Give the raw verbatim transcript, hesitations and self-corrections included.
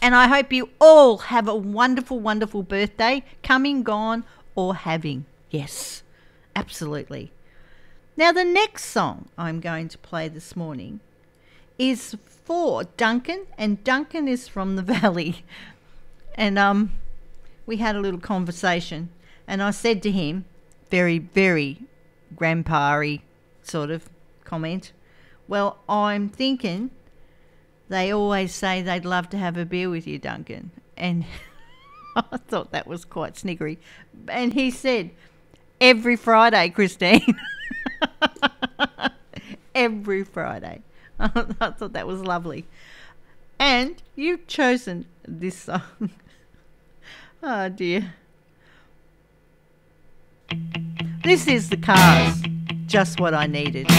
And I hope you all have a wonderful, wonderful birthday, coming, gone, or having. Yes, absolutely. Now, the next song I'm going to play this morning is for Duncan, and Duncan is from the Valley. And um, we had a little conversation, and I said to him, very, very grandpa-y sort of comment, well, I'm thinking they always say they'd love to have a beer with you, Duncan. And I thought that was quite sniggery. And he said, every Friday, Christine. Every Friday. I thought that was lovely. And you've chosen this song. Oh, dear. This is The Cars, Just What I Needed.